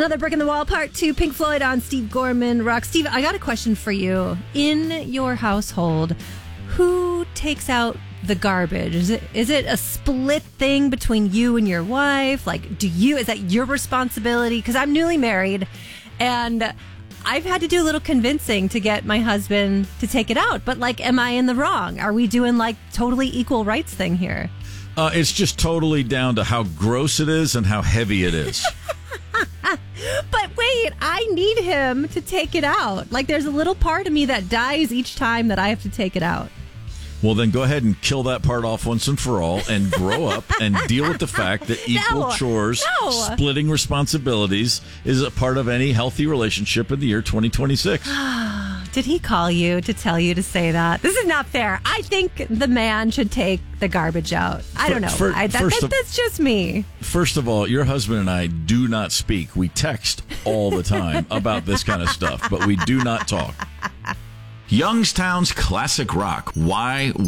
Another Brick in the Wall, part 2, Pink Floyd on Steve Gorman Rock. Steve, I got a question for you. In your household, who takes out the garbage? Is it a split thing between you and your wife? Like, is that your responsibility? Because I'm newly married, and I've had to do a little convincing to get my husband to take it out. But, like, am I in the wrong? Are we doing, like, totally equal rights thing here? It's just totally down to how gross it is and how heavy it is. But wait, I need him to take it out. Like, there's a little part of me that dies each time that I have to take it out. Well, then go ahead and kill that part off once and for all and grow up and deal with the fact that equal chores, splitting responsibilities is a part of any healthy relationship in the year 2026. Did he call you to tell you to say that? This is not fair. I think the man should take the garbage out. I don't know. That's just me. First of all, your husband and I do not speak. We text all the time about this kind of stuff, but we do not talk. Youngstown's classic rock. Why